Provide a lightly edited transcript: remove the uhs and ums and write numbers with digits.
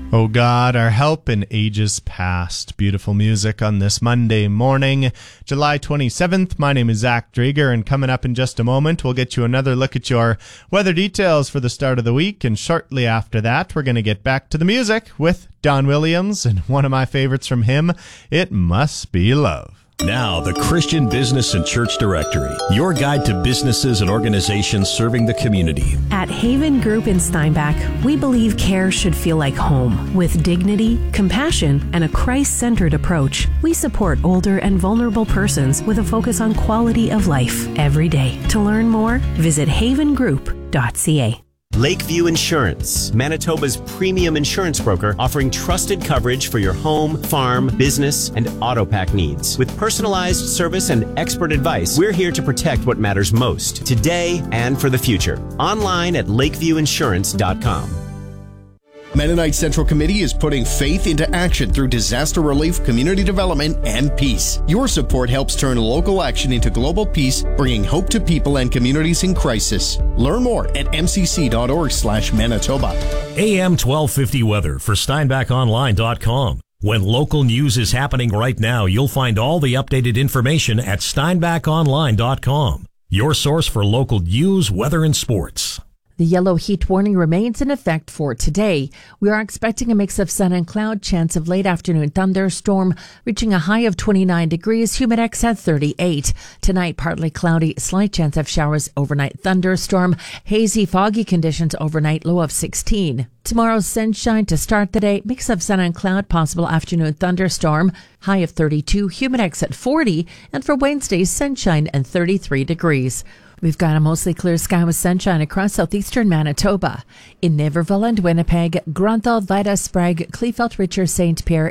O God, our help in ages past. Beautiful music on this Monday morning, July 27th. My name is Zach Drager, and coming up in just a moment, we'll get you another look at your weather details for the start of the week. And shortly after that, we're going to get back to the music with Don Williams, and one of my favorites from him, It Must Be Love. Now, the Christian Business and Church Directory, your guide to businesses and organizations serving the community. At Haven Group in Steinbach, we believe care should feel like home. With dignity, compassion, and a Christ-centered approach, we support older and vulnerable persons with a focus on quality of life every day. To learn more, visit havengroup.ca. Lakeview Insurance, Manitoba's premium insurance broker, offering trusted coverage for your home, farm, business, and auto pack needs. With personalized service and expert advice, we're here to protect what matters most, today and for the future. Online at lakeviewinsurance.com. Mennonite Central Committee is putting faith into action through disaster relief, community development, and peace. Your support helps turn local action into global peace, bringing hope to people and communities in crisis. Learn more at mcc.org/Manitoba. AM 1250 weather for SteinbachOnline.com. When local news is happening right now, you'll find all the updated information at SteinbachOnline.com. Your source for local news, weather, and sports. The yellow heat warning remains in effect for today. We are expecting a mix of sun and cloud, chance of late afternoon thunderstorm, reaching a high of 29 degrees, humidex at 38. Tonight, partly cloudy, slight chance of showers, overnight thunderstorm, hazy, foggy conditions overnight, low of 16. Tomorrow, sunshine to start the day, mix of sun and cloud, possible afternoon thunderstorm, high of 32, humidex at 40, and for Wednesday, sunshine and 33 degrees. We've got a mostly clear sky with sunshine across southeastern Manitoba. In Niverville and Winnipeg, Grunthal, Vida, Sprague, Kleefeld, Richard, St. Pierre,